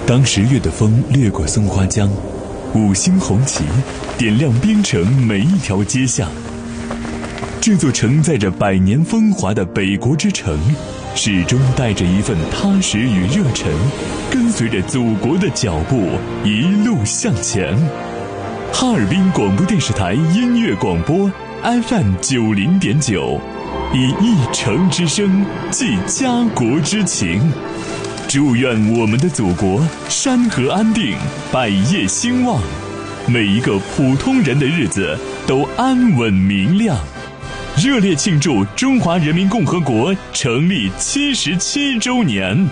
当10月的风掠过松花江，5星红旗点亮边城每一条街巷。这座承载着100年风华的北国之城，始终带着一份踏实与热忱，跟随着祖国的脚步一路向前。哈尔滨广播电视台音乐广播 FM90.9，以一城之声寄家国之情。祝愿我们的祖国山河安定，百业兴旺，每一个普通人的日子都安稳明亮。热烈庆祝中华人民共和国成立77周年。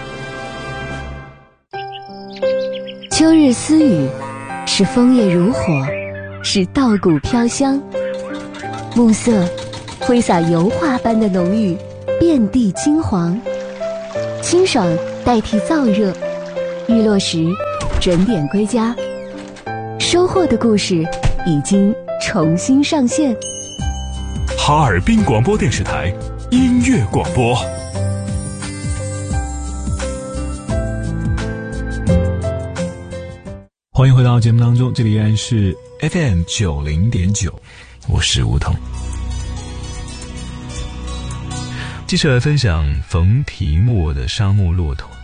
秋日私语，是枫叶如火，是稻谷飘香。暮色挥洒油画般的浓郁，遍地金黄。清爽代替燥热，日落时准点归家。收获的故事已经重新上线。 哈尔滨广播电视台音乐广播。 欢迎回到节目当中，这里依然是 FM90.9， 我是吴桐。接下来分享冯提莫的《沙漠骆驼》。